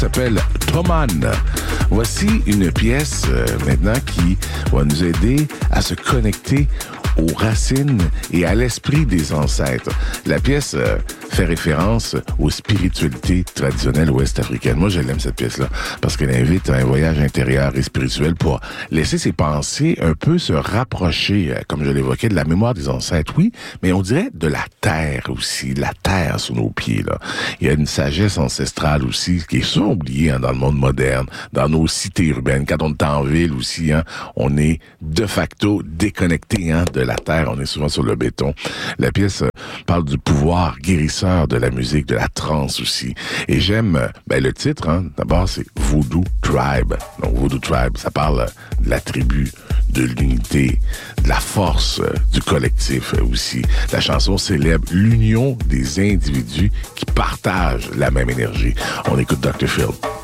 s'appelle Toman. Voici une pièce maintenant qui va nous aider à se connecter aux racines et à l'esprit des ancêtres. La pièce fait référence aux spiritualités traditionnelles ouest-africaines. Moi, je l'aime, cette pièce-là, parce qu'elle invite à un voyage intérieur et spirituel pour laisser ses pensées un peu se rapprocher, comme je l'évoquais, de la mémoire des ancêtres, oui, mais on dirait de la terre aussi, la terre sous nos pieds, là. Il y a une sagesse ancestrale aussi, qui est souvent oubliée dans le monde moderne, dans nos cités urbaines. Quand on est en ville aussi, on est de facto déconnecté de la terre, on est souvent sur le béton. La pièce parle du pouvoir guérisseur de la musique, de la trance aussi. Et j'aime le titre, d'abord c'est Voodoo Tribe. Donc Voodoo Tribe, ça parle de la tribu, de l'unité, de la force du collectif aussi. La chanson célèbre l'union des individus qui partagent la même énergie. On écoute Dr. Phil.